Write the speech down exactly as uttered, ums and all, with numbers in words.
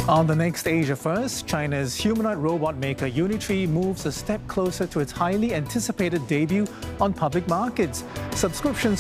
On the next Asia First, China's humanoid robot maker Unitree moves a step closer to its highly anticipated debut on public markets. Subscriptions